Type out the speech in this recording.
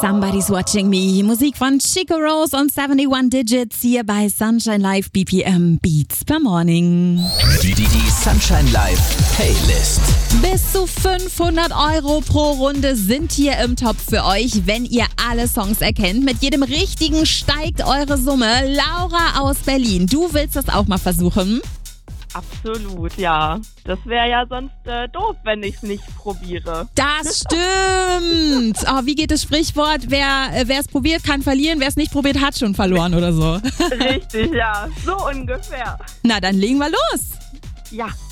Somebody's Watching Me. Musik von Chico Rose und 71 Digits hier bei Sunshine Live BPM Beats per Morning. Die Sunshine Live Playlist. Bis zu 500 € pro Runde sind hier im Topf für euch, wenn ihr alle Songs erkennt. Mit jedem richtigen steigt eure Summe. Laura aus Berlin, du willst das auch mal versuchen? Absolut, ja. Das wäre ja sonst doof, wenn ich es nicht probiere. Das stimmt. Oh, wie geht das Sprichwort? Wer es probiert, kann verlieren. Wer es nicht probiert, hat schon verloren oder so. Richtig, ja. So ungefähr. Na, dann legen wir los. Ja.